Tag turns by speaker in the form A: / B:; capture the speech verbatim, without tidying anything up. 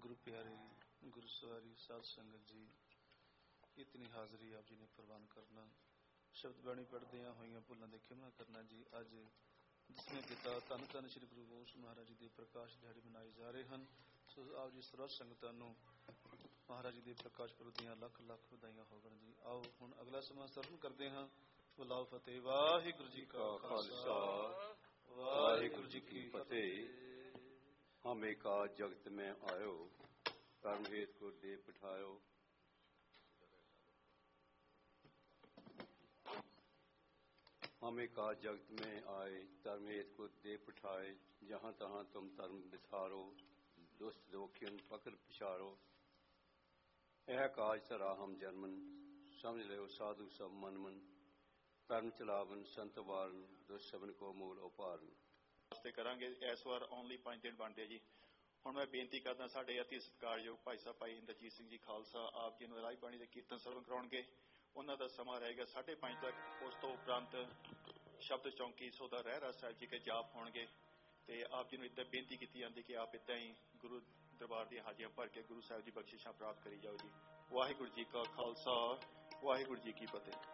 A: गुरु प्यारे गुरु सवारी साध संगत जी, इतनी हाजरी आप जी ने प्रवान करना, शब्द बाणी पढ़दिया हुई भुलों के खिमा करना जी। अज जिसमें पिता धन धन श्री गुरु गोबिंद सिंह महाराज जी के प्रकाश दिहाड़े मनाए जा रहे हैं, सो आप जी सर्व संगतां नूं महाराज जी के प्रकाश पुरब दीआं लख लख वधाइयां होवन जी। आओ हुण अगला समा सरवण करते हैं। बुलाओ फतेह। वाहिगुरू जी का खालसा वाहिगुरू जी की फतेह।
B: हम एका जगत में आयो, कर्म हेत को दे पठायो। हम एका जगत में आए, धर्म हेत को दे पठाए। जहाँ तहाँ तुम धर्म बिसारो, दुष्ट दोखियन पकड़ पिछारो। यह काज सरा हम जन्मन, समझ लो साधु सब मन मन। कर्म चलावन संत वारन, दुष्ट सबन को मूल उपारन।
C: करांगे इस बार ओनली पांच दिन बनते जी। हुण मैं बेनती करदा साडे अति सत्कारयोग भाई साहब भाई इंद्रजीत सिंह जी खालसा आप जी नूं राही बाणी दे कीर्तन सरवण कराउणगे। उन्हां दा समा रहेगा साढ़े पांच तक। उस तो उपरंत शब्द चौंकी सौदा रहरा साहिब जी के जाप होणगे ते आप जी नूं इदां बेनती कीती जांदी कि आप इदां ही गुरु दरबार दी हाजियां भर के गुरु साहिब दी बख्शिशां प्राप्त करी जाओ जी। वाहिगुरू जी का खालसा वाहिगुरू जी की फतेह।